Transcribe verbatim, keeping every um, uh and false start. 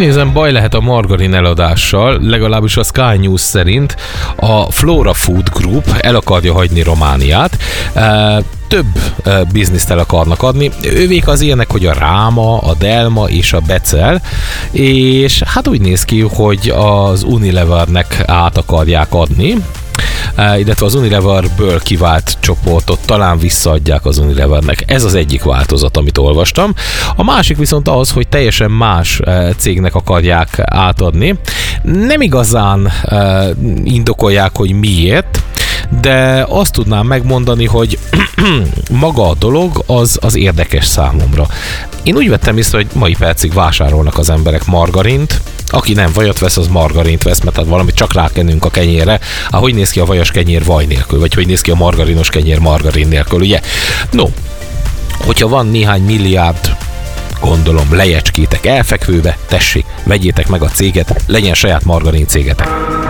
nézem, baj lehet a margarin eladással, legalábbis a Sky News szerint a Flora Food Group el akarja hagyni Romániát. Több bizniszt el akarnak adni. Ővék az ilyenek, hogy a Ráma, a Delma és a Becel, és hát úgy néz ki, hogy az Unilevernek át akarják adni, illetve az Unileverből kivált csoportot talán visszaadják az Unilevernek. Ez az egyik változat, amit olvastam. A másik viszont az, hogy teljesen más cégnek akarják átadni. Nem igazán indokolják, hogy miért, de azt tudnám megmondani, hogy maga a dolog az, az érdekes számomra. Én úgy vettem észre, hogy mai percig vásárolnak az emberek margarint. Aki nem vajat vesz, az margarint vesz, mert hát valamit csak rákenünk a kenyérre. Hát hogy néz ki a vajas kenyér vaj nélkül, vagy hogy néz ki a margarinos kenyér margarin nélkül, ugye? No, hogyha van néhány milliárd, gondolom, lejecskétek elfekvőbe, tessék, vegyétek meg a céget, legyen saját margarin cégetek.